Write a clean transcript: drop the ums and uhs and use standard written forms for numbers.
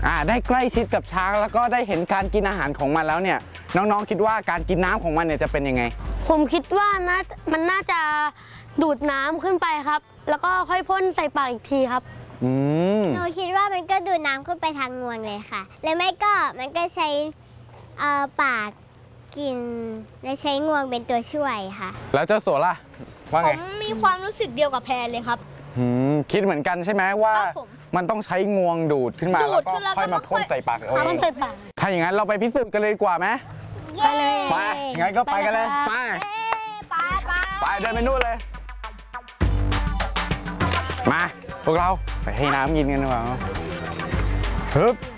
ได้ใกล้ชิดกับช้างแล้วก็ได้เห็นการกินอาหารของมันแล้วเนี่ยน้องๆคิดว่าการกินน้ำของมันเนี่ยจะเป็นยังไงผมคิดว่ามันน่าจะดูดน้ำขึ้นไปครับแล้วก็ค่อยพ่นใส่ปากอีกทีครับหนูคิดว่ามันก็ดูดน้ำขึ้นไปทางงวงเลยค่ะหรือไม่ก็มันก็ใช้ปากกินและใช้งวงเป็นตัวช่วยค่ะแล้วเจ้าโสล่ะว่าไงผมมีความรู้สึกเดียวกับแพรเลยครับคิดเหมือนกันใช่ไหมว่ามันต้องใช้งวงดูดขึ้นมาแล้วก็ค่อยมาพ่นใส่ปากพ่นใส่ปากถ้าอย่างนั้นเราไปพิสูจน์กันเลยดีกว่าไหมไปเลยไปงั้นก็ไปกันเลยไปเดินไปนู่นเลยมาพวกเราไปให้น้ำกินกันดีกว่าฮึบ